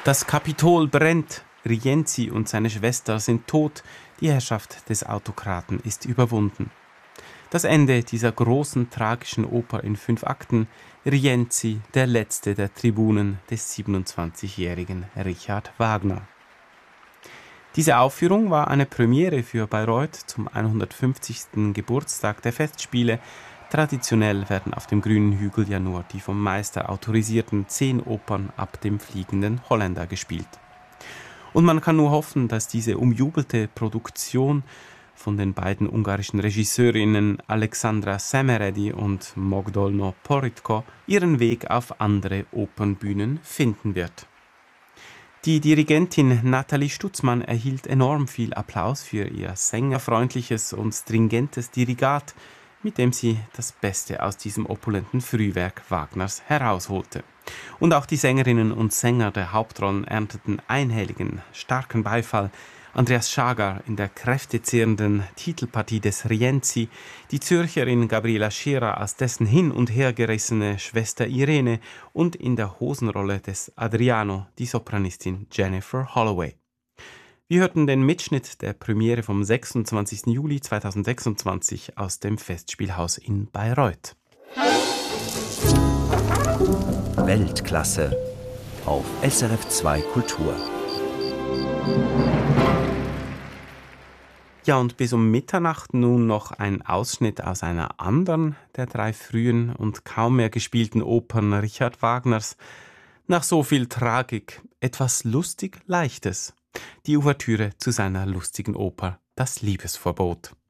Das Kapitol brennt, Rienzi und seine Schwester sind tot, die Herrschaft des Autokraten ist überwunden. Das Ende dieser großen tragischen Oper in 5 Akten, Rienzi, der letzte der Tribunen des 27-jährigen Richard Wagner. Diese Aufführung war eine Premiere für Bayreuth zum 150. Geburtstag der Festspiele. Traditionell werden auf dem grünen Hügel ja nur die vom Meister autorisierten 10 Opern ab dem Fliegenden Holländer gespielt. Und man kann nur hoffen, dass diese umjubelte Produktion von den beiden ungarischen Regisseurinnen Alexandra Szemeredy und Mogdolno Porritko ihren Weg auf andere Opernbühnen finden wird. Die Dirigentin Nathalie Stutzmann erhielt enorm viel Applaus für ihr sängerfreundliches und stringentes Dirigat, mit dem sie das Beste aus diesem opulenten Frühwerk Wagners herausholte. Und auch die Sängerinnen und Sänger der Hauptrollen ernteten einhelligen, starken Beifall. Andreas Schagar in der kräftezehrenden Titelpartie des Rienzi, die Zürcherin Gabriela Scherer als dessen hin- und hergerissene Schwester Irene und in der Hosenrolle des Adriano die Sopranistin Jennifer Holloway. Wir hörten den Mitschnitt der Premiere vom 26. Juli 2026 aus dem Festspielhaus in Bayreuth. Weltklasse auf SRF 2 Kultur. Ja, und bis um Mitternacht nun noch ein Ausschnitt aus einer anderen der 3 frühen und kaum mehr gespielten Opern Richard Wagners. Nach so viel Tragik etwas lustig Leichtes. Die Ouvertüre zu seiner lustigen Oper Das Liebesverbot.